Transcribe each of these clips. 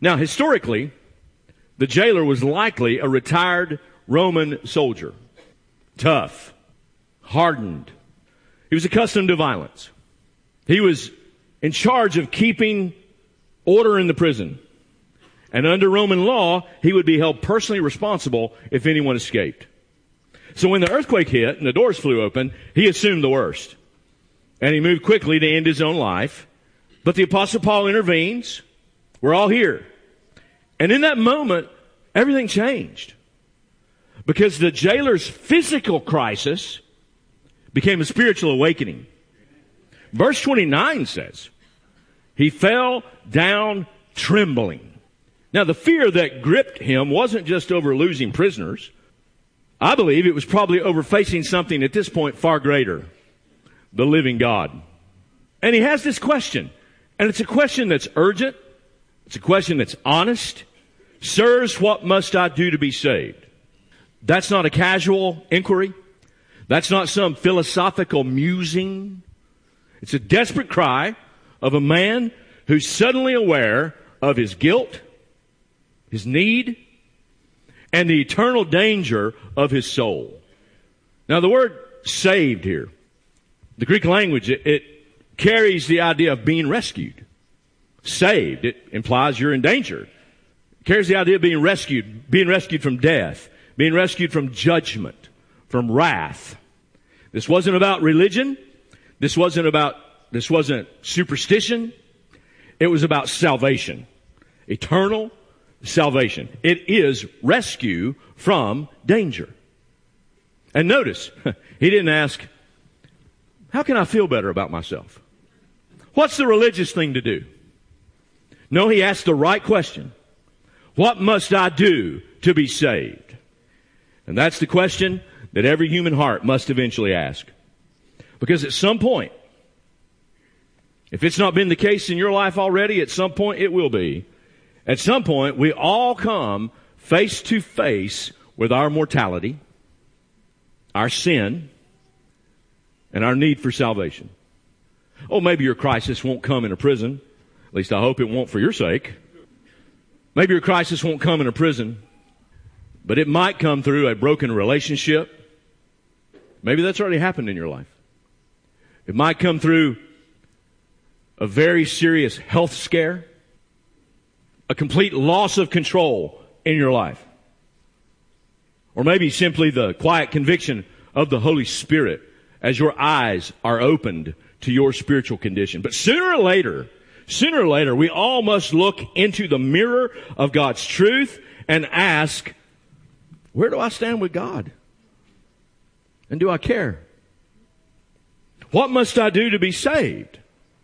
Now, historically, the jailer was likely a retired Roman soldier. Tough, hardened. He was accustomed to violence. He was in charge of keeping order in the prison. And under Roman law, he would be held personally responsible if anyone escaped. So when the earthquake hit and the doors flew open, he assumed the worst. And he moved quickly to end his own life. But the Apostle Paul intervenes. We're all here. And in that moment, everything changed. Because the jailer's physical crisis became a spiritual awakening. Verse 29 says, he fell down trembling. Now, the fear that gripped him wasn't just over losing prisoners. I believe it was probably over facing something at this point far greater, the living God. And he has this question, and it's a question that's urgent. It's a question that's honest. Sirs, what must I do to be saved? That's not a casual inquiry. That's not some philosophical musing. It's a desperate cry of a man who's suddenly aware of his guilt, his need, and the eternal danger of his soul. Now, the word saved here, the Greek language, it carries the idea of being rescued. Saved, it implies you're in danger. It carries the idea of being rescued from death, being rescued from judgment, from wrath. This wasn't about religion. This wasn't superstition. It was about salvation. Eternal salvation. It is rescue from danger. And notice, he didn't ask, how can I feel better about myself? What's the religious thing to do? No, he asked the right question. What must I do to be saved? And that's the question that every human heart must eventually ask. Because at some point, if it's not been the case in your life already, at some point it will be. At some point, we all come face to face with our mortality, our sin, and our need for salvation. Oh, maybe your crisis won't come in a prison. At least I hope it won't for your sake. Maybe your crisis won't come in a prison, but it might come through a broken relationship. Maybe that's already happened in your life. It might come through a very serious health scare, a complete loss of control in your life. Or maybe simply the quiet conviction of the Holy Spirit as your eyes are opened to your spiritual condition. But sooner or later, we all must look into the mirror of God's truth and ask, where do I stand with God? And do I care? What must I do to be saved?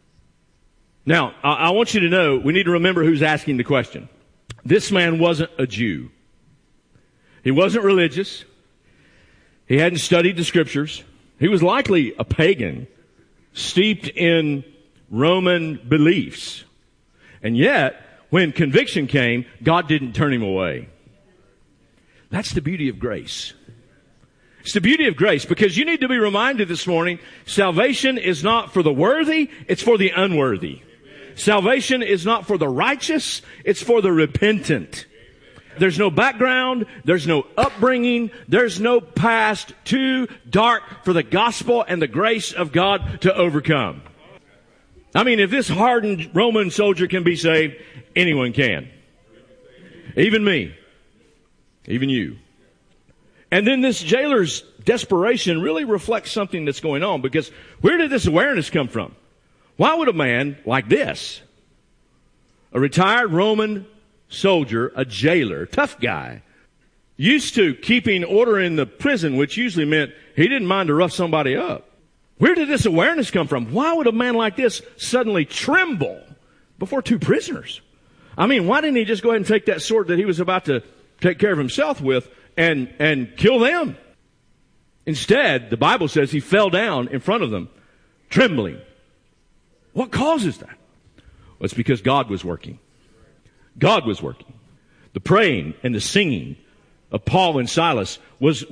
Now, I want you to know, we need to remember who's asking the question. This man wasn't a Jew. He wasn't religious. He hadn't studied the scriptures. He was likely a pagan, steeped in Roman beliefs. And yet, when conviction came, God didn't turn him away. That's the beauty of grace. It's the beauty of grace, because you need to be reminded this morning, salvation is not for the worthy, it's for the unworthy. Salvation is not for the righteous, it's for the repentant. There's no background, there's no upbringing, there's no past too dark for the gospel and the grace of God to overcome. I mean, if this hardened Roman soldier can be saved, anyone can. Even me. Even you. And then this jailer's desperation really reflects something that's going on, because where did this awareness come from? Why would a man like this, a retired Roman soldier, a jailer, tough guy, used to keeping order in the prison, which usually meant he didn't mind to rough somebody up. Where did this awareness come from? Why would a man like this suddenly tremble before two prisoners? I mean, why didn't he just go ahead and take that sword that he was about to take care of himself with and kill them? Instead, the Bible says he fell down in front of them, trembling. What causes that? Well, it's because God was working. God was working. The praying and the singing of Paul and Silas was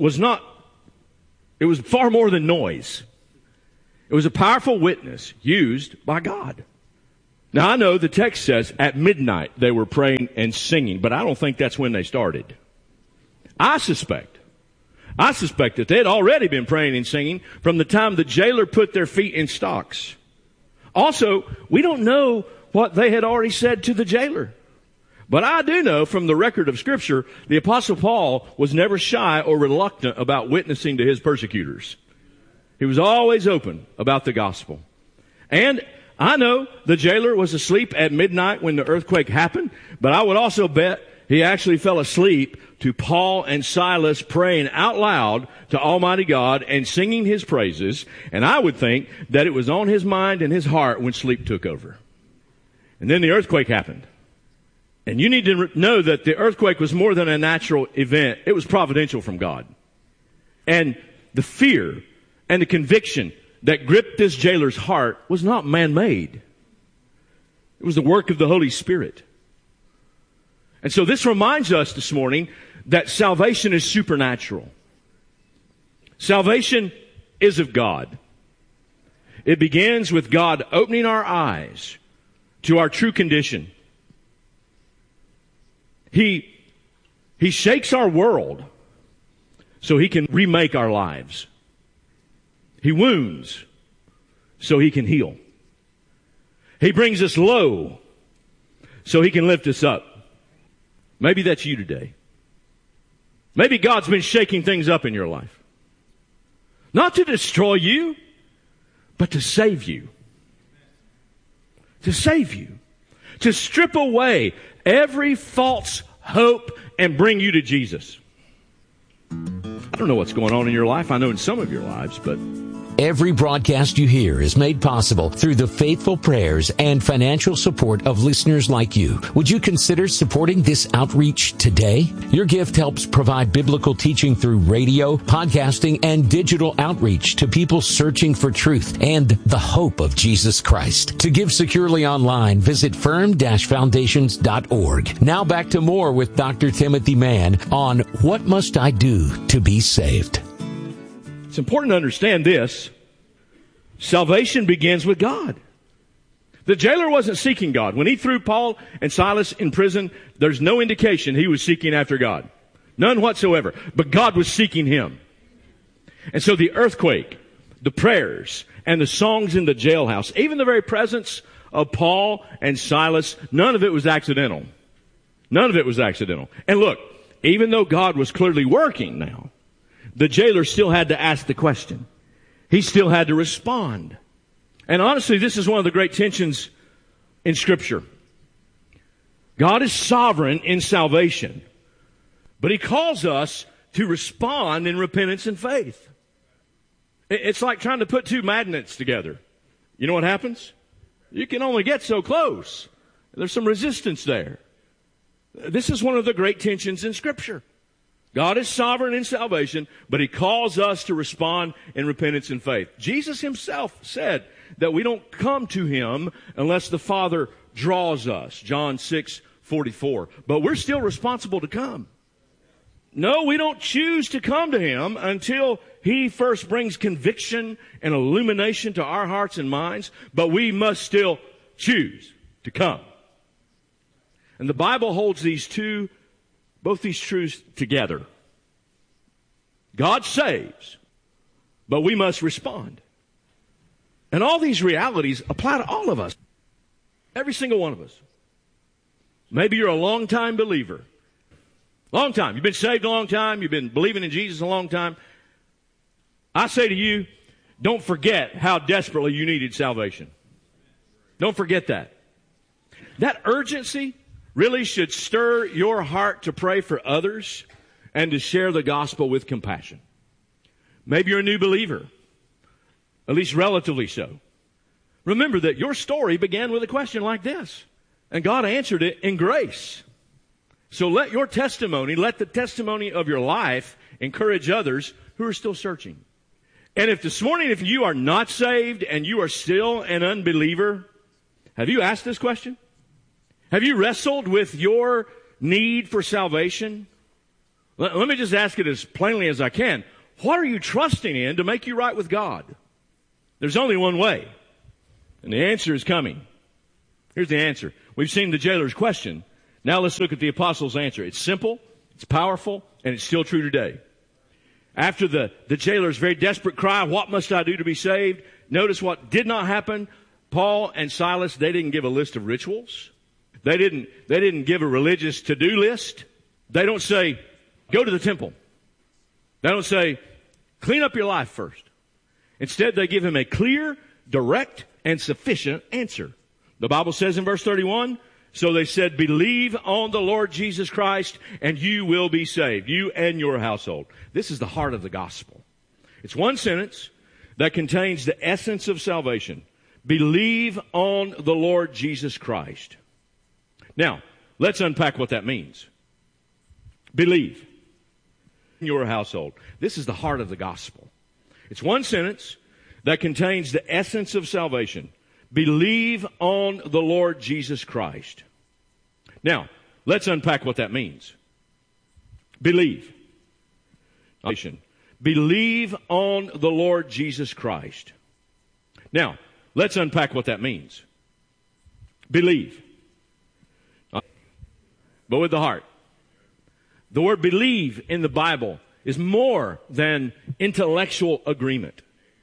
far more than noise. It was a powerful witness used by God. Now, I know the text says at midnight they were praying and singing, but I don't think that's when they started. I suspect that they had already been praying and singing from the time the jailer put their feet in stocks. Also, we don't know what they had already said to the jailer. But I do know from the record of Scripture, the Apostle Paul was never shy or reluctant about witnessing to his persecutors. He was always open about the gospel. And I know the jailer was asleep at midnight when the earthquake happened, but I would also bet he actually fell asleep to Paul and Silas praying out loud to Almighty God and singing His praises. And I would think that it was on his mind and his heart when sleep took over. And then the earthquake happened. And you need to know that the earthquake was more than a natural event. It was providential from God. And the fear and the conviction that gripped this jailer's heart was not man-made. It was the work of the Holy Spirit. And so this reminds us this morning that salvation is supernatural. Salvation is of God. It begins with God opening our eyes to our true condition. He shakes our world so He can remake our lives. He wounds so He can heal. He brings us low so He can lift us up. Maybe that's you today. Maybe God's been shaking things up in your life. Not to destroy you, but to save you. To save you. To strip away every false hope and bring you to Jesus. I don't know what's going on in your life. I know in some of your lives, but every broadcast you hear is made possible through the faithful prayers and financial support of listeners like you. Would you consider supporting this outreach today? Your gift helps provide biblical teaching through radio, podcasting, and digital outreach to people searching for truth and the hope of Jesus Christ. To give securely online, visit firm-foundations.org. Now back to more with Dr. Timothy Mann on What Must I Do to Be Saved? It's important to understand this. Salvation begins with God. The jailer wasn't seeking God. When he threw Paul and Silas in prison, there's no indication he was seeking after God. None whatsoever. But God was seeking him. And so the earthquake, the prayers, and the songs in the jailhouse, even the very presence of Paul and Silas, none of it was accidental. None of it was accidental. And look, even though God was clearly working now, the jailer still had to ask the question. He still had to respond. And honestly, this is one of the great tensions in Scripture. God is sovereign in salvation, but He calls us to respond in repentance and faith. It's like trying to put two magnets together. You know what happens? You can only get so close. There's some resistance there. This is one of the great tensions in Scripture. God is sovereign in salvation, but He calls us to respond in repentance and faith. Jesus Himself said that we don't come to Him unless the Father draws us. John 6:44. But we're still responsible to come. No, we don't choose to come to Him until He first brings conviction and illumination to our hearts and minds, but we must still choose to come. And the Bible holds both these truths together. God saves, but we must respond. And all these realities apply to all of us. Every single one of us. Maybe you're a long-time believer. Long time. You've been saved a long time. You've been believing in Jesus a long time. I say to you, don't forget how desperately you needed salvation. Don't forget that. That urgency really should stir your heart to pray for others and to share the gospel with compassion. Maybe you're a new believer, at least relatively so. Remember that your story began with a question like this, and God answered it in grace. So let your testimony, let the testimony of your life encourage others who are still searching. And if this morning, if you are not saved and you are still an unbeliever, have you asked this question? Have you wrestled with your need for salvation? Let me just ask it as plainly as I can. What are you trusting in to make you right with God? There's only one way, and the answer is coming. Here's the answer. We've seen the jailer's question. Now let's look at the apostles' answer. It's simple, it's powerful, and it's still true today. After the jailer's very desperate cry, what must I do to be saved? Notice what did not happen. Paul and Silas, they didn't give a list of rituals. They didn't give a religious to-do list. They don't say, go to the temple. They don't say, clean up your life first. Instead, they give him a clear, direct, and sufficient answer. The Bible says in verse 31, so they said, believe on the Lord Jesus Christ, and you will be saved, you and your household. This is the heart of the gospel. It's one sentence that contains the essence of salvation. Believe on the Lord Jesus Christ. Now, let's unpack what that means. Believe in your household. This is the heart of the gospel. It's one sentence that contains the essence of salvation. Believe on the Lord Jesus Christ. Now, let's unpack what that means. Believe. Believe on the Lord Jesus Christ. Now, let's unpack what that means. Believe. But with the heart. The word believe in the Bible is more than intellectual agreement.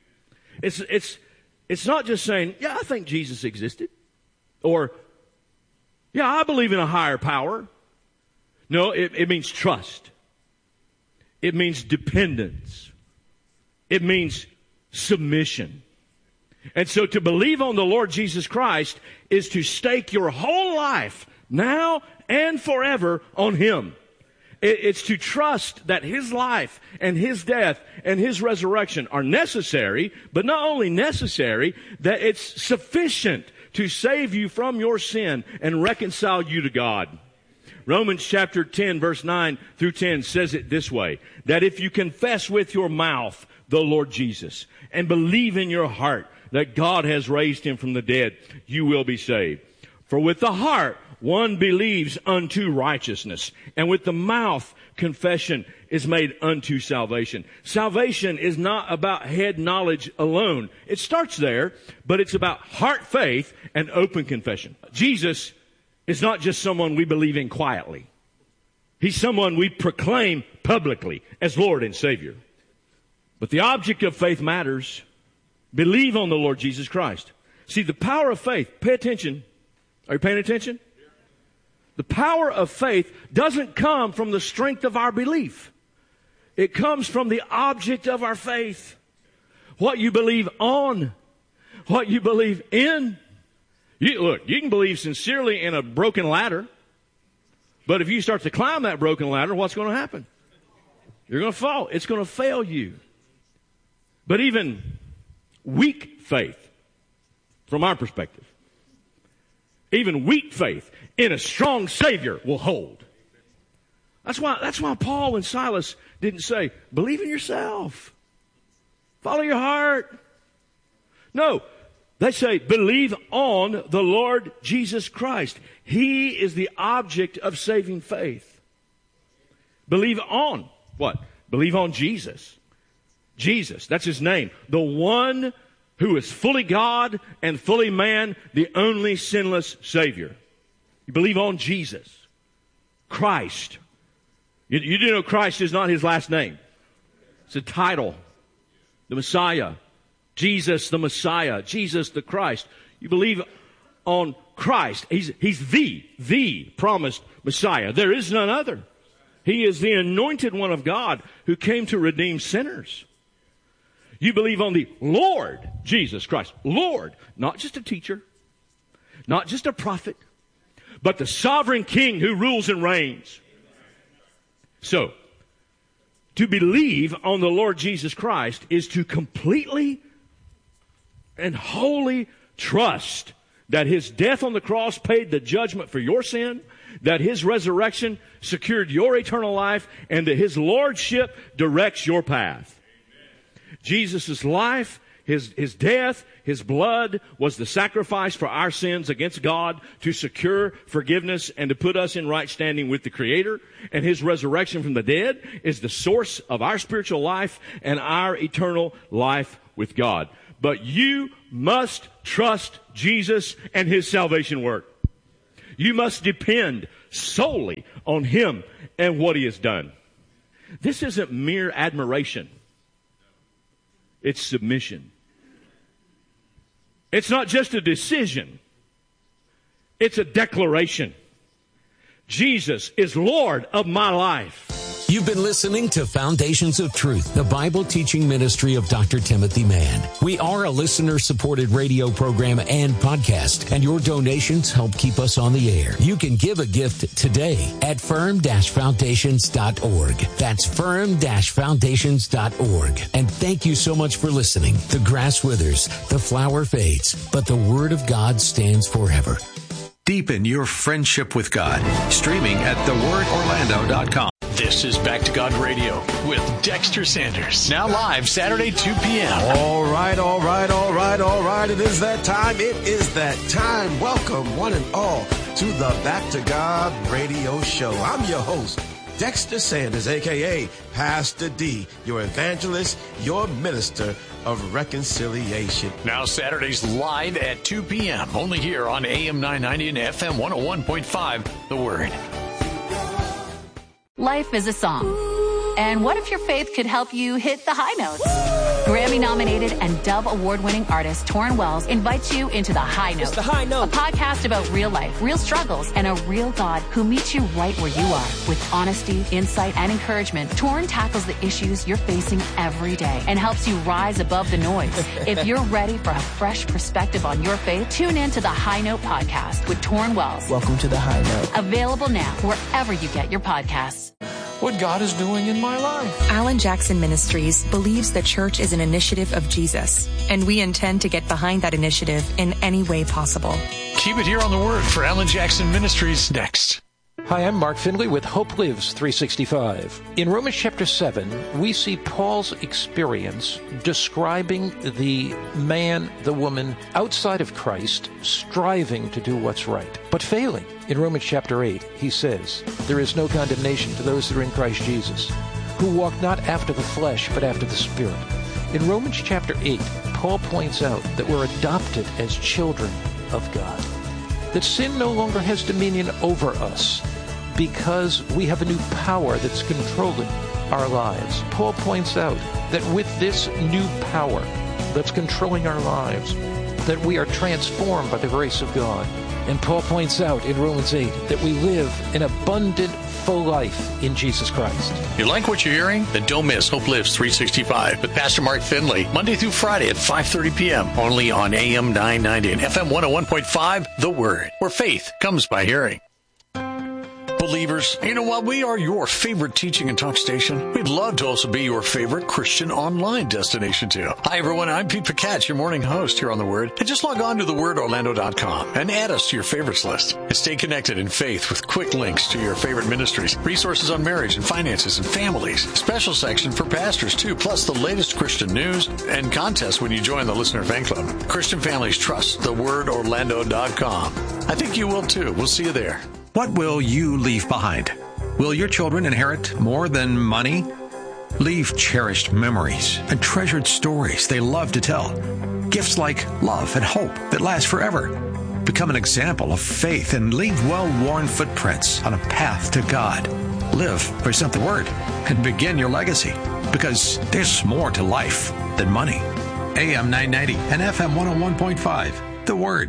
It's not just saying, yeah, I think Jesus existed. Or, yeah, I believe in a higher power. No, it means trust. It means dependence. It means submission. And so to believe on the Lord Jesus Christ is to stake your whole life, now and forever, on Him. It's to trust that His life and His death and His resurrection are necessary, but not only necessary, that it's sufficient to save you from your sin and reconcile you to God. Romans chapter 10, verse 9 through 10 says it this way, that if you confess with your mouth the Lord Jesus and believe in your heart that God has raised Him from the dead, you will be saved. For with the heart one believes unto righteousness, and with the mouth confession is made unto salvation. Salvation is not about head knowledge alone. It starts there, but it's about heart faith and open confession. Jesus is not just someone we believe in quietly. He's someone we proclaim publicly as Lord and Savior. But the object of faith matters. Believe on the Lord Jesus Christ. See, the power of faith, pay attention. Are you paying attention? The power of faith doesn't come from the strength of our belief. It comes from the object of our faith. What you believe on, what you believe in. Look, you can believe sincerely in a broken ladder, but if you start to climb that broken ladder, what's going to happen? You're going to fall. It's going to fail you. But even weak faith, from our perspective, even weak faith in a strong Savior will hold. That's why Paul and Silas didn't say, believe in yourself. Follow your heart. No, they say, believe on the Lord Jesus Christ. He is the object of saving faith. Believe on what? Believe on Jesus. Jesus, that's His name. The one who is fully God and fully man, the only sinless Savior. You believe on Jesus. Christ. You do know Christ is not His last name. It's a title. The Messiah. Jesus the Messiah. Jesus the Christ. You believe on Christ. He's the promised Messiah. There is none other. He is the anointed one of God who came to redeem sinners. You believe on the Lord Jesus Christ. Lord, not just a teacher, not just a prophet, but the sovereign King who rules and reigns. So, to believe on the Lord Jesus Christ is to completely and wholly trust that His death on the cross paid the judgment for your sin, that His resurrection secured your eternal life, and that His lordship directs your path. Jesus' life, His death, His blood was the sacrifice for our sins against God to secure forgiveness and to put us in right standing with the Creator. And His resurrection from the dead is the source of our spiritual life and our eternal life with God. But you must trust Jesus and his salvation work. You must depend solely on him and what he has done. This isn't mere admiration. It's submission. It's not just a decision. It's a declaration. Jesus is Lord of my life. You've been listening to Foundations of Truth, the Bible teaching ministry of Dr. Timothy Mann. We are a listener-supported radio program and podcast, and your donations help keep us on the air. You can give a gift today at firm-foundations.org. That's firm-foundations.org. And thank you so much for listening. The grass withers, the flower fades, but the Word of God stands forever. Deepen your friendship with God. Streaming at thewordorlando.com. This is Back to God Radio with Dexter Sanders. Now live Saturday, 2 p.m. All right. It is that time. Welcome, one and all, to the Back to God Radio Show. I'm your host, Dexter Sanders, a.k.a. Pastor D, your evangelist, your minister of reconciliation. Now Saturdays live at 2 p.m. Only here on AM 990 and FM 101.5, The Word. Life is a song. And what if your faith could help you hit the high notes? Grammy-nominated and Dove Award-winning artist Torrin Wells invites you into The High Note. It's The High Note. A podcast about real life, real struggles, and a real God who meets you right where you are. With honesty, insight, and encouragement, Torrin tackles the issues you're facing every day and helps you rise above the noise. If you're ready for a fresh perspective on your faith, tune in to The High Note podcast with Torrin Wells. Welcome to The High Note. Available now wherever you get your podcasts. What God is doing in my life. Alan Jackson Ministries believes the church is an initiative of Jesus, and we intend to get behind that initiative in any way possible. Keep it here on The Word for Alan Jackson Ministries next. Hi, I'm Mark Findlay with Hope Lives 365. In Romans chapter 7, we see Paul's experience describing the man, the woman outside of Christ, striving to do what's right, but failing. In Romans chapter 8, he says, there is no condemnation to those that are in Christ Jesus, who walk not after the flesh, but after the Spirit. In Romans chapter 8, Paul points out that we're adopted as children of God, that sin no longer has dominion over us because we have a new power that's controlling our lives. Paul points out that with this new power that's controlling our lives, that we are transformed by the grace of God. And Paul points out in Romans 8 that we live an abundant, full life in Jesus Christ. You like what you're hearing? Then don't miss Hope Lives 365 with Pastor Mark Findlay, Monday through Friday at 5:30 p.m. only on AM 990 and FM 101.5, The Word, where faith comes by hearing. Believers, you know what? We are your favorite teaching and talk station. We'd love to also be your favorite Christian online destination too. Hi everyone, I'm Pete Picatch, your morning host here on The Word. And just log on to thewordorlando.com and add us to your favorites list. And stay connected in faith with quick links to your favorite ministries, resources on marriage and finances and families, special section for pastors too, plus the latest Christian news and contests when you join the Listener Fan Club. Christian families trust thewordorlando.com. I think you will too. We'll see you there. What will you leave behind? Will your children inherit more than money? Leave cherished memories and treasured stories they love to tell. Gifts like love and hope that last forever. Become an example of faith and leave well-worn footprints on a path to God. Live, present the Word, and begin your legacy. Because there's more to life than money. AM 990 and FM 101.5, The Word.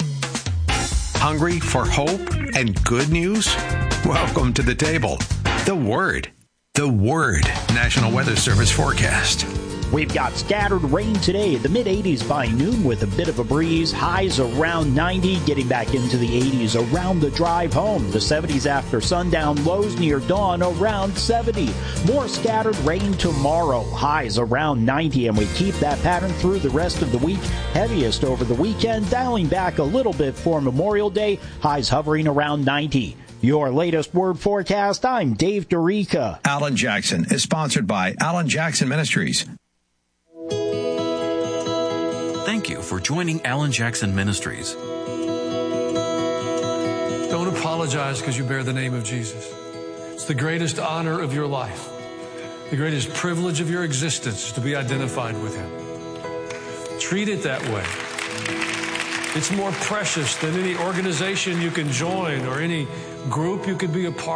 Hungry for hope and good news? Welcome to the table. The Word. The Word. National Weather Service forecast. We've got scattered rain today in the mid-80s by noon with a bit of a breeze. Highs around 90, getting back into the 80s around the drive home. The 70s after sundown, lows near dawn around 70. More scattered rain tomorrow. Highs around 90, and we keep that pattern through the rest of the week. Heaviest over the weekend, dialing back a little bit for Memorial Day. Highs hovering around 90. Your latest word forecast, I'm Dave Dorica. Alan Jackson is sponsored by Alan Jackson Ministries. Thank you for joining Alan Jackson Ministries. Don't apologize because you bear the name of Jesus. It's the greatest honor of your life. The greatest privilege of your existence is to be identified with him. Treat it that way. It's more precious than any organization you can join or any group you could be a part of.